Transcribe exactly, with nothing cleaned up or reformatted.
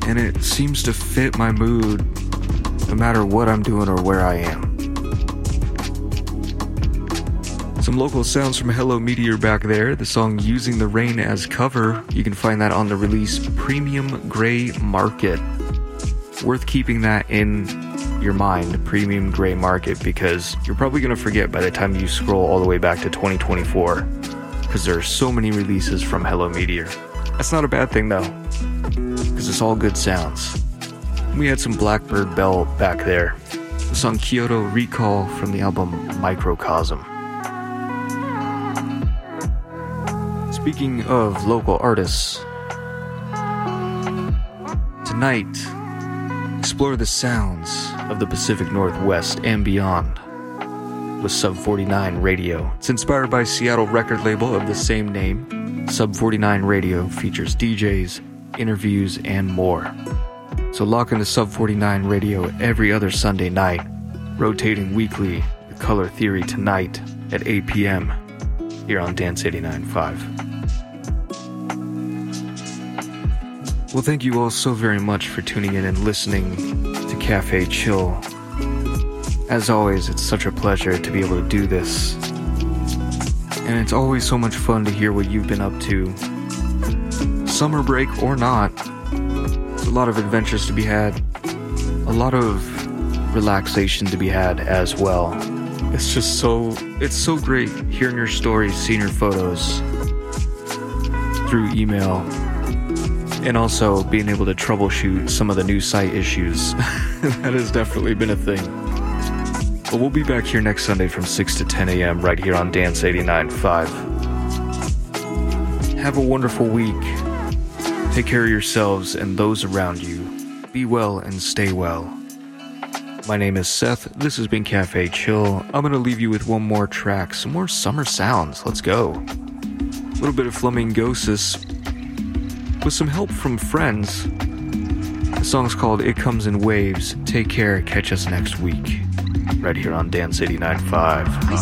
and it seems to fit my mood no matter what I'm doing or where I am. Some local sounds from Hello Meteor back there. The song Using the Rain as cover. You can find that on the release Premium Grey Market. Worth keeping that in your mind, Premium Grey Market, because you're probably going to forget by the time you scroll all the way back to twenty twenty-four, because there are so many releases from Hello Meteor. That's not a bad thing though, because it's all good sounds. We had some Blackbird Bell back there. The song Kyoto Recall from the album Microcosm. Speaking of local artists, tonight, explore the sounds of the Pacific Northwest and beyond with Sub forty-nine Radio. It's inspired by Seattle record label of the same name. Sub forty-nine Radio features D Js, interviews, and more. So lock into Sub forty-nine Radio every other Sunday night, rotating weekly with Color Theory tonight at eight p.m. here on Dance eighty-nine point five. Well, thank you all so very much for tuning in and listening to Cafe Chill. As always, it's such a pleasure to be able to do this. And it's always so much fun to hear what you've been up to. Summer break or not, there's a lot of adventures to be had. A lot of relaxation to be had as well. It's just so, it's so great hearing your stories, seeing your photos through email. And also being able to troubleshoot some of the new site issues. That has definitely been a thing. But we'll be back here next Sunday from six to ten a.m. right here on Dance eighty-nine point five. Have a wonderful week. Take care of yourselves and those around you. Be well and stay well. My name is Seth. This has been Cafe Chill. I'm going to leave you with one more track. Some more summer sounds. Let's go. A little bit of Flamingosis with some help from friends. The song's called It Comes in Waves. Take care. Catch us next week right here on Dance eighty-nine point five.